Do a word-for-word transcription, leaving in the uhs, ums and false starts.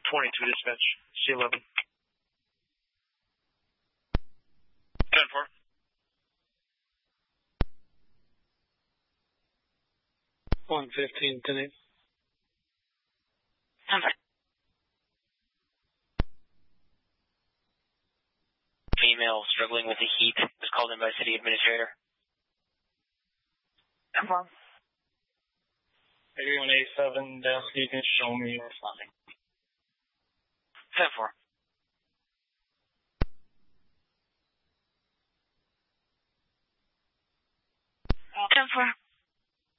twenty-two dispatch, C eleven. ten four. one fifteen, ten eight. ten five. Female struggling with the heat was called in by city administrator. ten four. eighty-one eighty-seven, desk, you can show me responding. ten four.